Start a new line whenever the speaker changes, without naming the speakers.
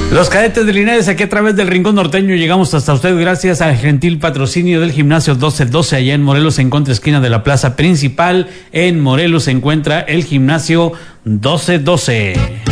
Los cadetes de Linares, aquí a través del Rincón Norteño llegamos hasta usted gracias al gentil patrocinio del gimnasio 1212 allá en Morelos, en contraesquina de la plaza principal. En Morelos se encuentra el gimnasio 1212.